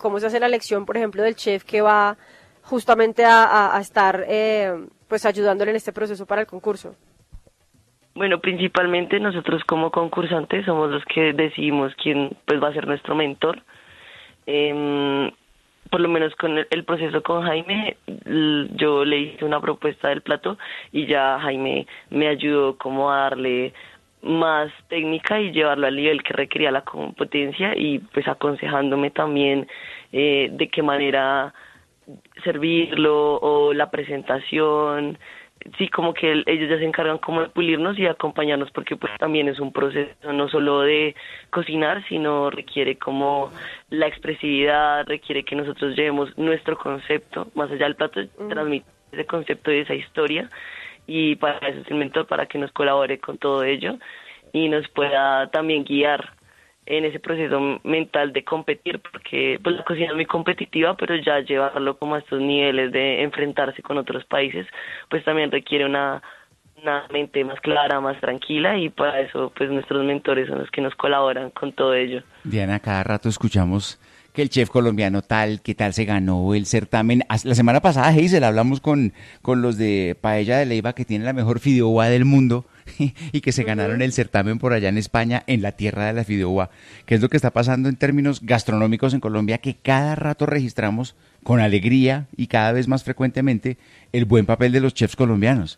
cómo se hace la elección, por ejemplo, del chef que va justamente a estar pues ayudándole en este proceso para el concurso? Bueno, principalmente nosotros como concursantes somos los que decidimos quién pues va a ser nuestro mentor. Por lo menos con el proceso con Jaime, yo le hice una propuesta del plato y ya Jaime me ayudó como a darle más técnica y llevarlo al nivel que requería la competencia, y pues aconsejándome también de qué manera servirlo o la presentación. Sí, como que ellos ya se encargan como de pulirnos y acompañarnos, porque pues también es un proceso no solo de cocinar, sino requiere como la expresividad, requiere que nosotros llevemos nuestro concepto más allá del plato, transmitir ese concepto y esa historia, y para eso es el mentor, para que nos colabore con todo ello y nos pueda también guiar en ese proceso mental de competir, porque pues la cocina es muy competitiva, pero ya llevarlo como a estos niveles de enfrentarse con otros países, pues también requiere una mente más clara, más tranquila, y para eso pues nuestros mentores son los que nos colaboran con todo ello. Diana, cada rato escuchamos que el chef colombiano tal, que tal se ganó el certamen. La semana pasada, Hazel, hablamos con los de Paella de Leyva, que tienen la mejor fideuá del mundo, y que se ganaron el certamen por allá en España, en la tierra de la fideuá. ¿Qué es lo que está pasando en términos gastronómicos en Colombia? Que cada rato registramos con alegría y cada vez más frecuentemente el buen papel de los chefs colombianos.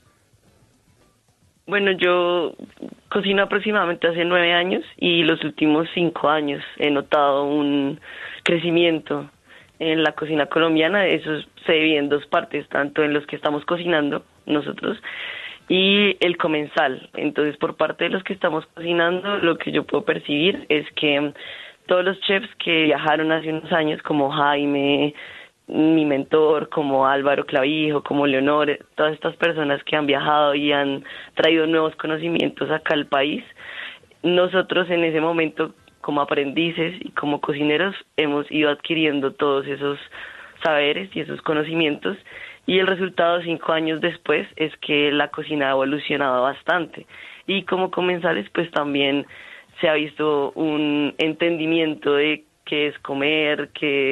Bueno, yo cocino aproximadamente hace 9 años y los últimos 5 años he notado un crecimiento en la cocina colombiana. Eso se divide en 2 partes, tanto en los que estamos cocinando nosotros y el comensal. Entonces, por parte de los que estamos cocinando, lo que yo puedo percibir es que todos los chefs que viajaron hace unos años, como Jaime, mi mentor, como Álvaro Clavijo, como Leonor, todas estas personas que han viajado y han traído nuevos conocimientos acá al país, nosotros en ese momento, como aprendices y como cocineros, hemos ido adquiriendo todos esos saberes y esos conocimientos, y el resultado 5 años después es que la cocina ha evolucionado bastante, y como comensales pues también se ha visto un entendimiento de qué es comer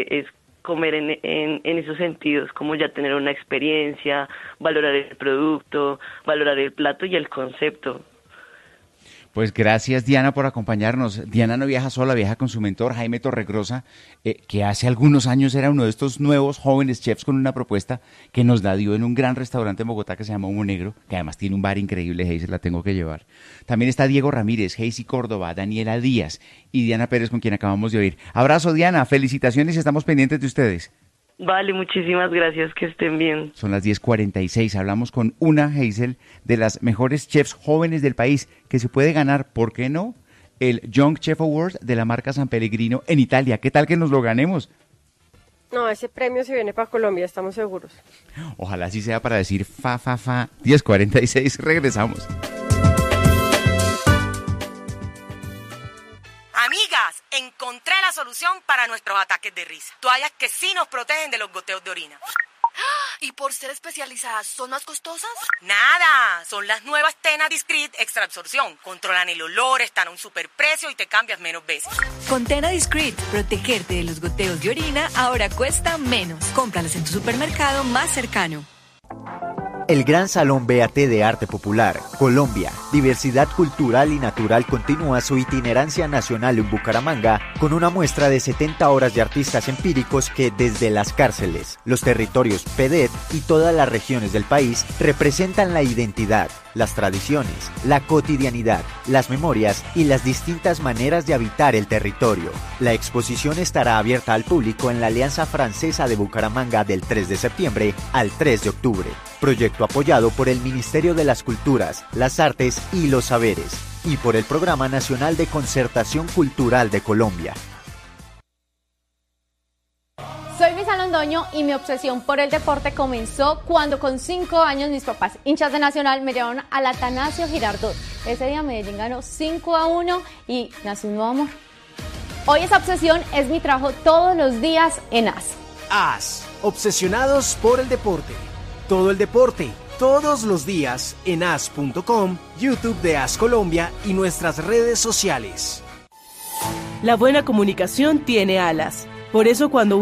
en esos sentidos, como ya tener una experiencia, valorar el producto, valorar el plato y el concepto. Pues gracias, Diana, por acompañarnos. Diana no viaja sola, viaja con su mentor, Jaime Torregrosa, que hace algunos años era uno de estos nuevos jóvenes chefs con una propuesta que nos la dio en un gran restaurante en Bogotá que se llama Humo Negro, que además tiene un bar increíble. Hazel, la tengo que llevar. También está Diego Ramírez, Hazy Córdoba, Daniela Díaz y Diana Pérez, con quien acabamos de oír. Abrazo, Diana, felicitaciones y estamos pendientes de ustedes. Vale, muchísimas gracias, que estén bien. Son las 10:46, hablamos con una Hazel de las mejores chefs jóvenes del país, que se puede ganar, ¿por qué no?, el Young Chef Award de la marca San Pellegrino en Italia. ¿Qué tal que nos lo ganemos? No, ese premio se viene para Colombia, estamos seguros. Ojalá así sea para decir fa. 10:46, regresamos. Amigas, encontré la solución para nuestros ataques de risa. Toallas que sí nos protegen de los goteos de orina. ¿Y por ser especializadas, son más costosas? Nada, son las nuevas Tena Discreet Extra Absorción. Controlan el olor, están a un superprecio y te cambias menos veces. Con Tena Discreet, protegerte de los goteos de orina ahora cuesta menos. Cómpralas en tu supermercado más cercano. El Gran Salón BAT de Arte Popular, Colombia, Diversidad Cultural y Natural continúa su itinerancia nacional en Bucaramanga con una muestra de 70 horas de artistas empíricos que desde las cárceles, los territorios PEDET y todas las regiones del país representan la identidad, las tradiciones, la cotidianidad, las memorias y las distintas maneras de habitar el territorio. La exposición estará abierta al público en la Alianza Francesa de Bucaramanga del 3 de septiembre al 3 de octubre. Proyecto apoyado por el Ministerio de las Culturas, las Artes y los Saberes y por el Programa Nacional de Concertación Cultural de Colombia. Soy Misa Londoño y mi obsesión por el deporte comenzó cuando con 5 años mis papás, hinchas de Nacional, me llevaron al Atanasio Girardot. Ese día Medellín ganó 5-1 y nació un nuevo amor. Hoy esa obsesión es mi trabajo todos los días en AS. AS, obsesionados por el deporte. Todo el deporte, todos los días en as.com, YouTube de AS Colombia y nuestras redes sociales. La buena comunicación tiene alas. Por eso cuando